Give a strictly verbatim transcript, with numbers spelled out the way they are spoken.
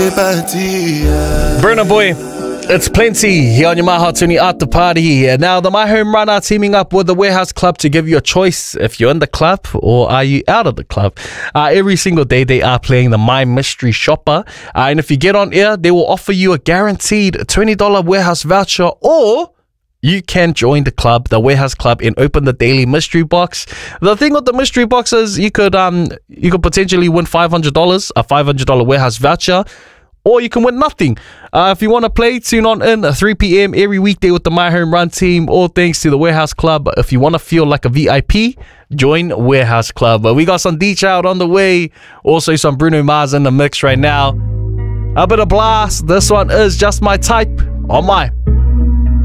Burna Boy, it's plenty here on your My Hot twenty After Party. Now, the My Home Run are teaming up with the Warehouse Club to give you a choice if you're in the club or are you out of the club. Uh, every single day they are playing the My Mystery Shopper. Uh, and if you get on air, they will offer you a guaranteed twenty dollars Warehouse voucher, or you can join the club, the Warehouse Club, and open the daily mystery box. The thing with the mystery box is you could um you could potentially win five hundred dollars, a five hundred dollars Warehouse voucher, or you can win nothing. Uh, if you want to play, tune on in at three p m every weekday with the My Home Run team, all thanks to the Warehouse Club. If you want to feel like a V I P, join Warehouse Club. Uh, we got some D J out on the way, also some Bruno Mars in the mix right now. A bit of blast. This one is Just My Type on my